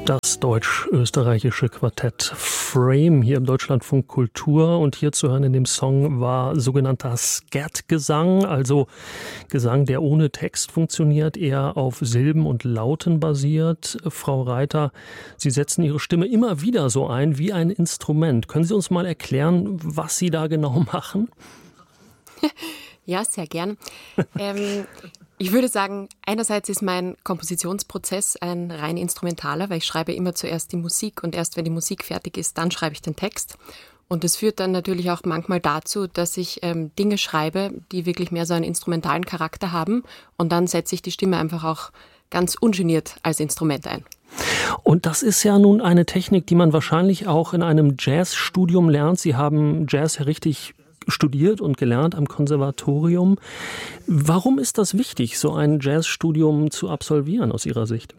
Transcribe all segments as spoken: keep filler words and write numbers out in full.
Das deutsch-österreichische Quartett Frame hier im Deutschlandfunk Kultur, und hier zu hören in dem Song war sogenannter Scat-Gesang, also Gesang, der ohne Text funktioniert, eher auf Silben und Lauten basiert. Frau Reiter, Sie setzen Ihre Stimme immer wieder so ein wie ein Instrument. Können Sie uns mal erklären, was Sie da genau machen? Ja, sehr gern. ähm, ich würde sagen, einerseits ist mein Kompositionsprozess ein rein instrumentaler, weil ich schreibe immer zuerst die Musik und erst wenn die Musik fertig ist, dann schreibe ich den Text. Und das führt dann natürlich auch manchmal dazu, dass ich ähm, Dinge schreibe, die wirklich mehr so einen instrumentalen Charakter haben, und dann setze ich die Stimme einfach auch ganz ungeniert als Instrument ein. Und das ist ja nun eine Technik, die man wahrscheinlich auch in einem Jazzstudium lernt. Sie haben Jazz ja richtig studiert und gelernt am Konservatorium. Warum ist das wichtig, so ein Jazzstudium zu absolvieren aus Ihrer Sicht?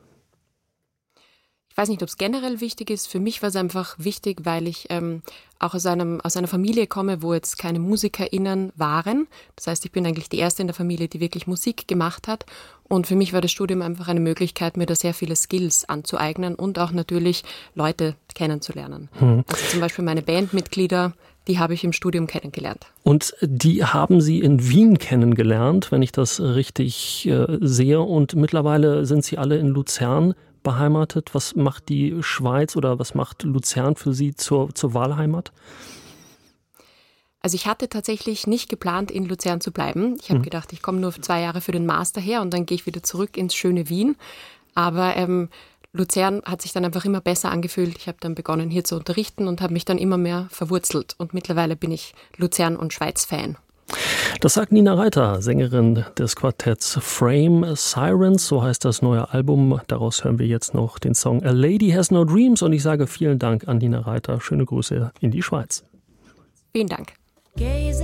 Ich weiß nicht, ob es generell wichtig ist. Für mich war es einfach wichtig, weil ich ähm, auch aus, einem, aus einer Familie komme, wo jetzt keine MusikerInnen waren. Das heißt, ich bin eigentlich die Erste in der Familie, die wirklich Musik gemacht hat. Und für mich war das Studium einfach eine Möglichkeit, mir da sehr viele Skills anzueignen und auch natürlich Leute kennenzulernen. Hm. Also zum Beispiel meine Bandmitglieder, die habe ich im Studium kennengelernt. Und die haben Sie in Wien kennengelernt, wenn ich das richtig äh, sehe. Und mittlerweile sind Sie alle in Luzern beheimatet. Was macht die Schweiz oder was macht Luzern für Sie zur, zur Wahlheimat? Also ich hatte tatsächlich nicht geplant, in Luzern zu bleiben. Ich habe mhm. gedacht, ich komme nur zwei Jahre für den Master her und dann gehe ich wieder zurück ins schöne Wien. Aber ähm, Luzern hat sich dann einfach immer besser angefühlt. Ich habe dann begonnen, hier zu unterrichten und habe mich dann immer mehr verwurzelt. Und mittlerweile bin ich Luzern- und Schweiz-Fan. Das sagt Nina Reiter, Sängerin des Quartetts Frame Sirens, so heißt das neue Album. Daraus hören wir jetzt noch den Song A Lady Has No Dreams, und ich sage vielen Dank an Nina Reiter. Schöne Grüße in die Schweiz. Vielen Dank.